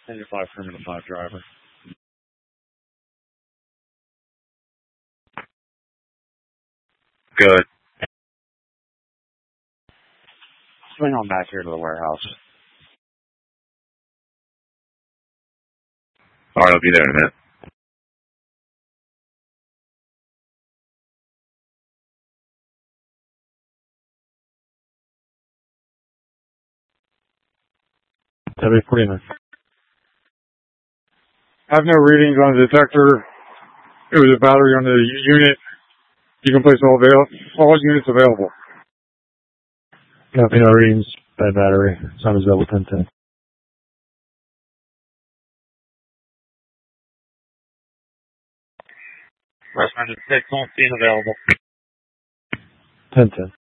Engine 5, Terminal 5 driver. Good. Swing on back here to the warehouse. Alright, I'll be there in a minute. W49. I have no readings on the detector. It was a battery on the unit. You can place all units available. Copy, no readings. Bad battery. Sun is level 1010. Rest 6 on scene available. 1010.